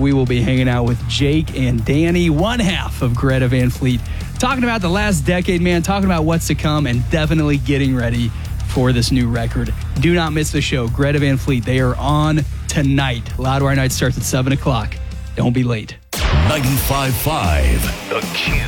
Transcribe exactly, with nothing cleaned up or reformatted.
we will be hanging out with Jake and Danny, one half of Greta Van Fleet, talking about the last decade, man, talking about what's to come, and definitely getting ready for this new record. Do not miss the show. Greta Van Fleet, they are on tonight. Loudwire Night starts at seven o'clock. Don't be late. ninety-five point five The Q.